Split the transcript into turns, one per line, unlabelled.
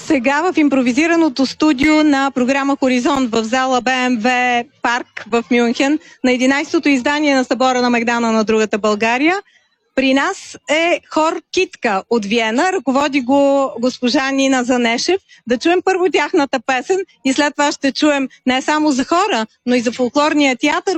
Сега в импровизираното студио на програма Хоризонт в зала БМВ Парк в Мюнхен на 11-то издание на събора на Мегдана на другата България. При нас е хор Китка от Виена, ръководи го госпожа Нина Занешев. Да чуем първо тяхната песен и след това ще чуем не само за хора, но и за фолклорния театър,